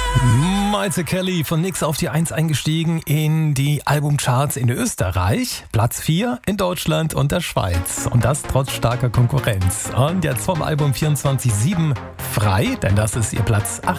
Maite Kelly von Nix auf die 1 eingestiegen in die Albumcharts in Österreich, Platz 4 in Deutschland und der Schweiz. Und das trotz starker Konkurrenz. Und jetzt vom Album 24/7 frei, denn das ist ihr Platz 8.